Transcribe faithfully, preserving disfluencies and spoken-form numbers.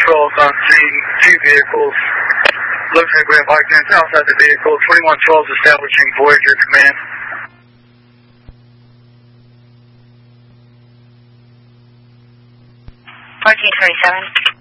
patrols on seeing two vehicles. Looks like we have occupants outside the vehicle. twenty-one twelve is establishing Voyager command. fourteen twenty-seven.